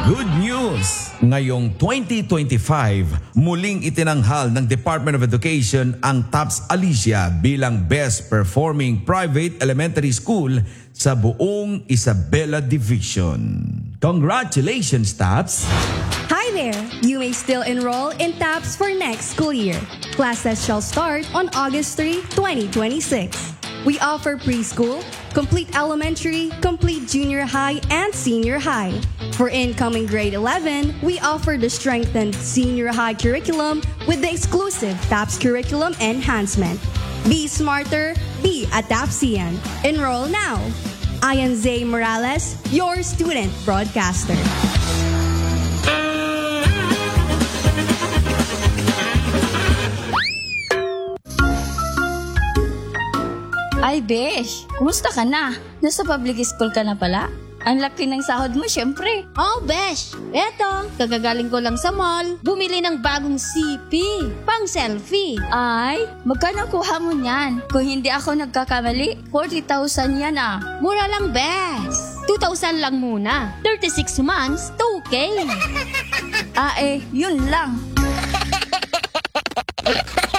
Good news! Ngayong 2025, muling itinanghal ng Department of Education ang TAPS Alicia bilang Best Performing Private Elementary School sa buong Isabela Division. Congratulations, TAPS! Hi there! You may still enroll in TAPS for next school year. Classes shall start on August 3, 2026. We offer preschool, complete elementary, complete junior high, and senior high. For incoming grade 11, we offer the strengthened senior high curriculum with the exclusive TAPS curriculum enhancement. Be smarter, be a TAPSian. Enroll now. I am Zay Morales, your student broadcaster. Ay, Besh, kumusta ka na? Nasa public school ka na pala? Ang laki ng sahod mo, syempre. Oh, Besh! Eto, kagagaling ko lang sa mall. Bumili ng bagong CP. Pang selfie. Ay, magkano kuha mo niyan? Kung hindi ako nagkakamali, 40,000 yan ah. Mura lang, Besh. 2,000 lang muna. 36 months, 2K. Ah yun lang.